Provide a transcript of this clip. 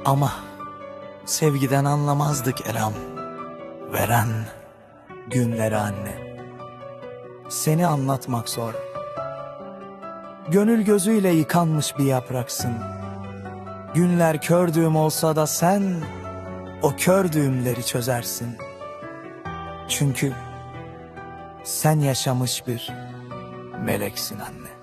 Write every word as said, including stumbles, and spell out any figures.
Ama sevgiden anlamazdık elham. Veren günleri anne. Seni anlatmak zor. Gönül gözüyle yıkanmış bir yapraksın. Günler kördüğüm olsa da sen o kördüğümleri çözersin. Çünkü sen yaşamış bir meleksin anne.